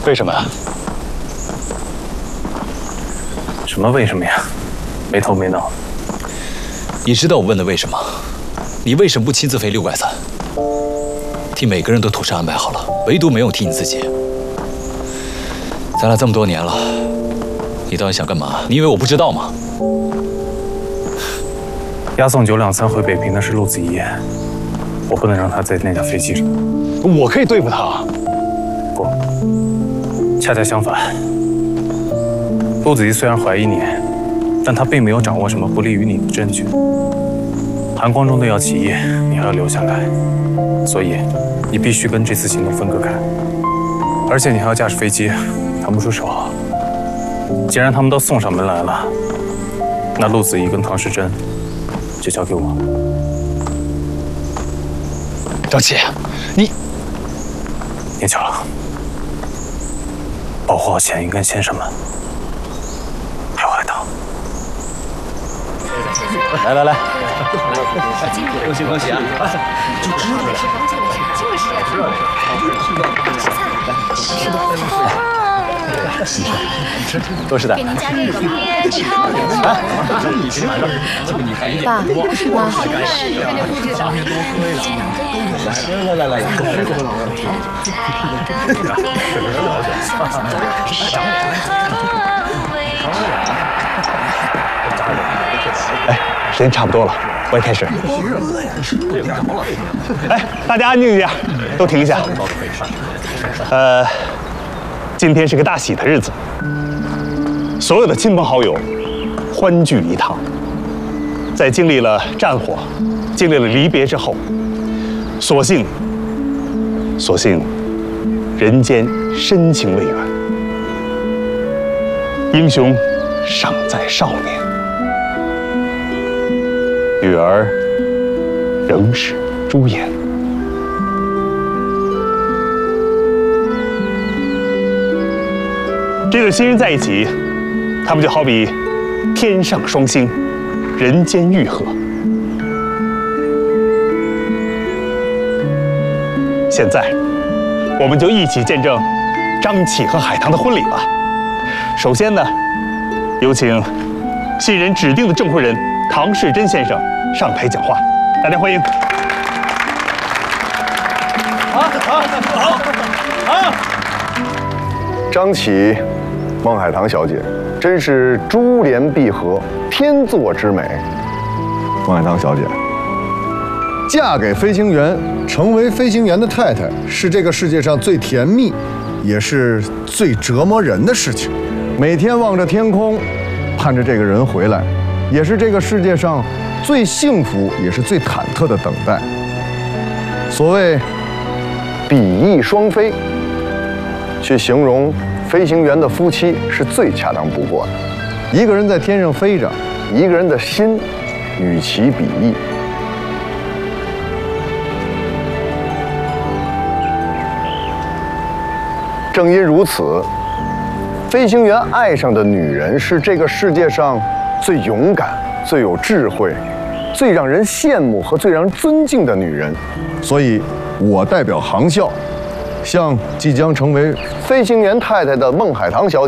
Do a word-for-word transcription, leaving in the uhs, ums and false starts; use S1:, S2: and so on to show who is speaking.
S1: 为什么呀？
S2: 什么为什么呀？没头没脑。
S1: 你知道我问的为什么？你为什么不亲自飞六拐三？替每个人都妥善安排好了，唯独没有替你自己。咱俩这么多年了，你到底想干嘛？你以为我不知道吗？
S2: 押送九两三回北平的是陆子怡，我不能让他在那架飞机上。
S1: 我可以对付他。
S2: 不，恰恰相反。陆子怡虽然怀疑你，但他并没有掌握什么不利于你的证据。韩光中队要起义，你还要留下来，所以你必须跟这次行动分割开。而且你还要驾驶飞机，腾不出手。既然他们都送上门来了，那陆子怡跟唐时珍就交给我。
S1: 张琪，你
S2: 念巧了，保护好钱英跟先生们，还有海棠。
S1: 来来来，
S3: 恭喜恭喜啊！就知道了，就是是的，是的，
S1: 多是的。
S3: 给您加这个吧。
S1: 来，
S3: 爸妈，跟着布置的。
S1: 来来来来，哎，时间差不多了，我也开始。哎，大家安静一下，都停一下。呃，今天是个大喜的日子，所有的亲朋好友欢聚一堂。在经历了战火、经历了离别之后，所幸，所幸，人间深情未远。英雄尚在少年，女儿仍是朱颜。这对新人在一起，他们就好比天上双星，人间玉河。现在，我们就一起见证张启和海棠的婚礼吧。首先呢，有请新人指定的证婚人唐世珍先生上台讲话，大家欢迎。
S4: 好，好，好，好。张启，孟海棠小姐，真是珠联璧合，天作之美。孟海棠小姐，嫁给飞行员，成为飞行员的太太，是这个世界上最甜蜜，也是最折磨人的事情。每天望着天空，盼着这个人回来，也是这个世界上最幸福，也是最忐忑的等待。所谓比翼双飞，去形容飞行员的夫妻是最恰当不过的。一个人在天上飞着，一个人的心与其比翼。正因如此，飞行员爱上的女人是这个世界上最勇敢、最有智慧、最让人羡慕和最让人尊敬的女人。所以，我代表航校，向即将成为飞行员太太的孟海棠小姐